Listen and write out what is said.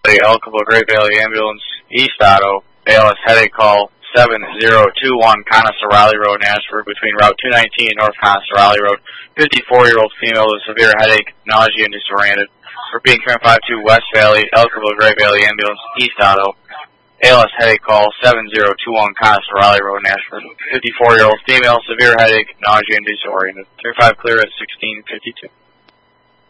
Elkville Great Valley Ambulance, East Otto, ALS headache call 7021 Conester Raleigh Road, Nashford, between Route 219 and North Conester Raleigh Road. 54-year-old female with severe headache, nausea, and disoriented. Repeating 352 West Valley, Elkville Great Valley Ambulance, East Otto, ALS headache call 7021 Conester Raleigh Road, Nashford. 54-year-old female, severe headache, nausea, and disoriented. 35 clear at 1652.